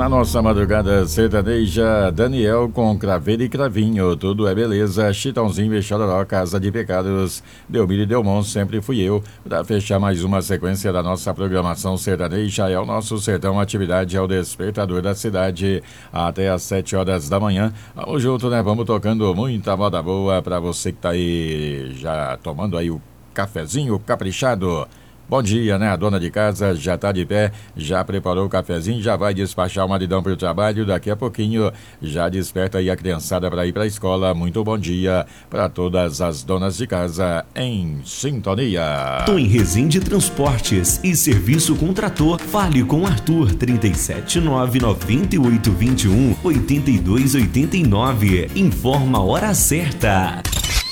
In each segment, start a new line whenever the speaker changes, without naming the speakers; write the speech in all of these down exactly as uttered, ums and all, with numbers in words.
Na nossa madrugada sertaneja, Daniel com Craveiro e Cravinho, tudo é beleza, Chitãozinho e Chororó, Casa de Pecados, Delmiro e Delmon, sempre fui eu. Para fechar mais uma sequência da nossa programação sertaneja, é o nosso Sertão Atividade, é o despertador da cidade, até às sete horas da manhã. Vamos junto, né? Vamos tocando muita moda boa para você que tá aí já tomando aí o cafezinho caprichado. Bom dia, né? A dona de casa já tá de pé, já preparou o cafezinho, já vai despachar o maridão pro trabalho. Daqui a pouquinho já desperta aí a criançada para ir pra escola. Muito bom dia para todas as donas de casa em sintonia.
Tô em Resende Transportes e Serviço com Trator. Fale com Arthur, trinta e sete, nove noventa e oito, vinte e um, oitenta e dois, oitenta e nove. Informa a hora certa.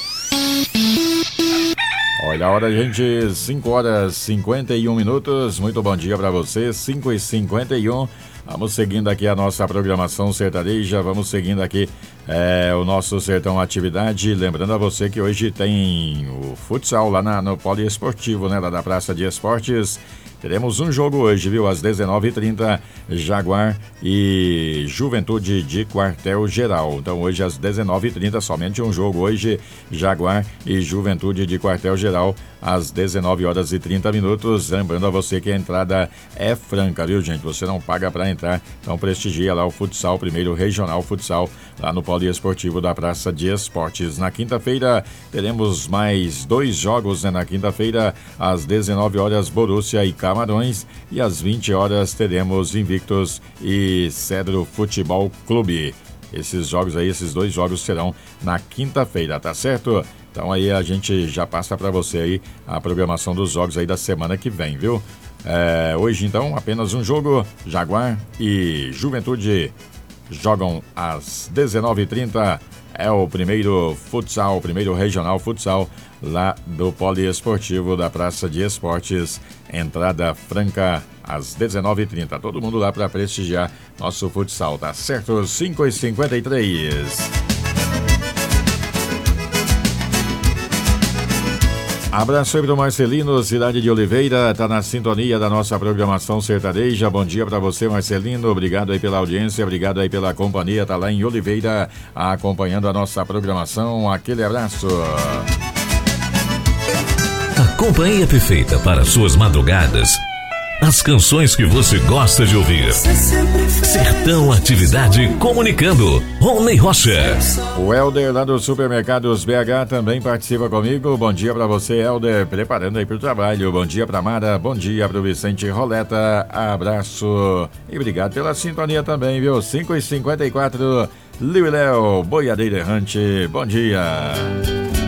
Olha a hora, gente, cinco horas e cinquenta e um minutos. Muito bom dia para você, cinco e cinquenta e um. Vamos seguindo aqui a nossa programação sertaneja, vamos seguindo aqui é, o nosso Sertão Atividade. Lembrando a você que hoje tem o futsal lá na, no Poliesportivo, né, lá da Praça de Esportes. Teremos um jogo hoje, viu? Às dezenove e trinta, Jaguar e Juventude de Quartel Geral. Então hoje às dezenove e trinta, somente um jogo hoje, Jaguar e Juventude de Quartel Geral, às dezenove horas e trinta minutos. Lembrando a você que a entrada é franca, viu, gente? Você não paga para entrar, então prestigia lá o futsal, primeiro regional futsal, lá no Poliesportivo da Praça de Esportes. Na quinta-feira teremos mais dois jogos, né? Na quinta-feira, às dezenove horas, Borussia e Camarões, e às vinte horas teremos Invictus e Cedro Futebol Clube. Esses jogos aí, esses dois jogos serão na quinta-feira, tá certo? Então aí a gente já passa para você aí a programação dos jogos aí da semana que vem, viu? É, hoje então apenas um jogo, Jaguar e Juventude jogam às dezenove e trinta. É o primeiro futsal, o primeiro regional futsal lá do Poliesportivo da Praça de Esportes. Entrada franca às dezenove e trinta. Todo mundo lá para prestigiar nosso futsal, tá certo? cinco e cinquenta e três. Abraço aí pro Marcelino, cidade de Oliveira, tá na sintonia da nossa programação sertaneja. Bom dia para você, Marcelino, obrigado aí pela audiência, obrigado aí pela companhia, tá lá em Oliveira acompanhando a nossa programação. Aquele abraço.
A companhia perfeita para suas madrugadas. As canções que você gosta de ouvir. Sertão Atividade comunicando. Rony Rocha.
O Helder lá do Supermercados B H também participa comigo. Bom dia pra você, Helder, preparando aí pro trabalho. Bom dia pra Mara, bom dia pro Vicente Roleta. Abraço e obrigado pela sintonia também, viu? cinco e cinquenta e quatro. Liu e Léo, boiadeiro errante, bom dia.